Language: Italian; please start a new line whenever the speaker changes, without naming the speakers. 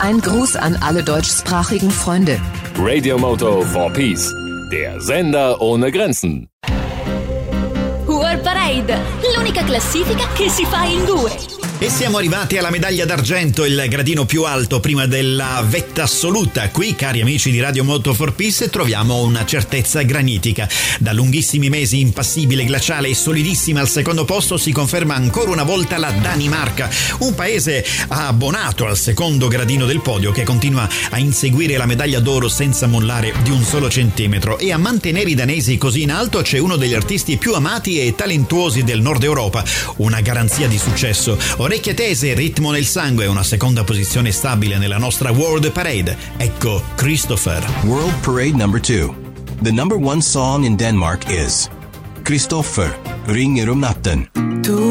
Ein Gruß an alle deutschsprachigen Freunde.
Radio Moto for Peace, der Sender ohne Grenzen.
World Parade, l'unica classifica che si fa in due.
E siamo arrivati alla medaglia d'argento, il gradino più alto prima della vetta assoluta. Qui, cari amici di Radio Moto for Peace, troviamo una certezza granitica. Da lunghissimi mesi impassibile, glaciale e solidissima al secondo posto si conferma ancora una volta la Danimarca, un paese abbonato al secondo gradino del podio che continua a inseguire la medaglia d'oro senza mollare di un solo centimetro. E a mantenere i danesi così in alto c'è uno degli artisti più amati e talentuosi del Nord Europa, una garanzia di successo. Orecchie tese, ritmo nel sangue, una seconda posizione stabile nella nostra World Parade. Ecco Christopher.
World Parade number 2. The number one song in Denmark is Christopher, Ringer om natten.